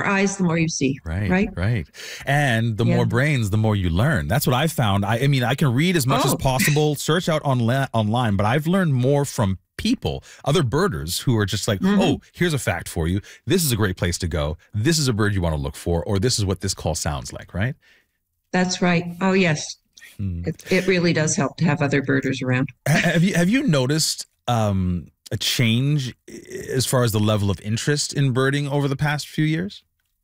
eyes, the more you see. Right. And the more brains, the more you learn. That's what I found. I mean, I can read as much as possible, search out online, but I've learned more from people, other birders who are just like, oh, here's a fact for you. This is a great place to go. This is a bird you want to look for, or this is what this call sounds like, right? That's right. Oh, yes. It really does help to have other birders around. Have you noticed a change as far as the level of interest in birding over the past few years?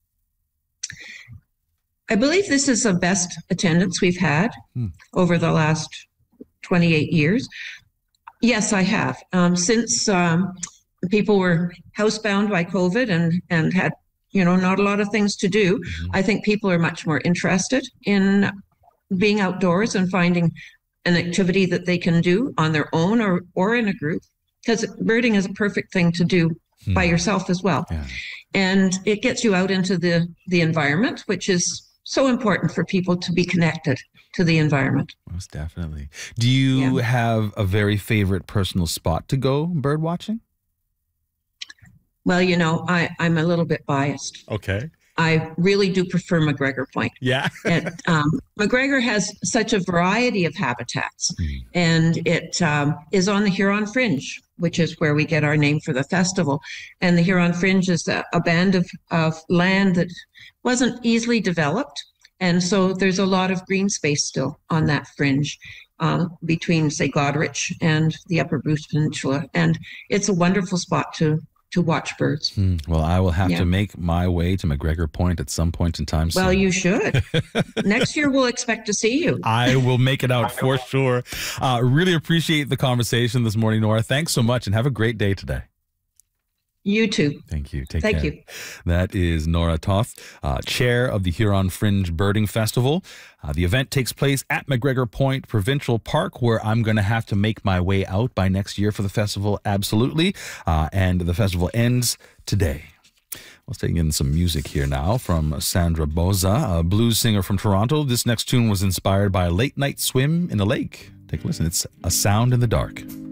I believe this is the best attendance we've had over the last 28 years. Yes, I have. Since people were housebound by COVID and had, not a lot of things to do, I think people are much more interested in being outdoors and finding an activity that they can do on their own or in a group, because birding is a perfect thing to do by yourself as well. Yeah. And it gets you out into the environment, which is so important for people to be connected to the environment. Most definitely. Do you have a very favorite personal spot to go bird watching? Well, I'm a little bit biased. Okay. I really do prefer McGregor Point. Yeah. McGregor has such a variety of habitats, and it is on the Huron Fringe, which is where we get our name for the festival. And the Huron Fringe is a band of land that wasn't easily developed. And so there's a lot of green space still on that fringe between, say, Goderich and the Upper Bruce Peninsula. And it's a wonderful spot to watch birds. Well, I will have to make my way to McGregor Point at some point in time soon. Well, you should. Next year, we'll expect to see you. I will make it out for sure. Really appreciate the conversation this morning, Nora. Thanks so much, and have a great day today. You too. Thank you. Take care. Thank you. That is Nora Toth, chair of the Huron Fringe Birding Festival. The event takes place at McGregor Point Provincial Park, where I'm going to have to make my way out by next year for the festival. Absolutely. And the festival ends today. Let's take in some music here now from Sandra Boza, a blues singer from Toronto. This next tune was inspired by a late night swim in a lake. Take a listen. It's A Sound in the Dark.